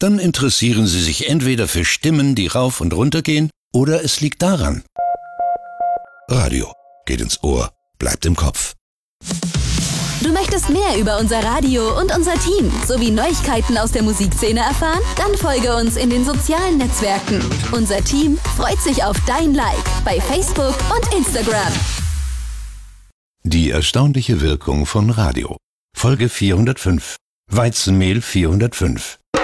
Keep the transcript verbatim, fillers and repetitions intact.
Dann interessieren Sie sich entweder für Stimmen, die rauf und runter gehen, oder es liegt daran. Radio geht ins Ohr, bleibt im Kopf. Du möchtest mehr über unser Radio und unser Team sowie Neuigkeiten aus der Musikszene erfahren? Dann folge uns in den sozialen Netzwerken. Unser Team freut sich auf dein Like bei Facebook und Instagram. Die erstaunliche Wirkung von Radio. Folge vierhundertfünf. Weizenmehl vierhundertfünf.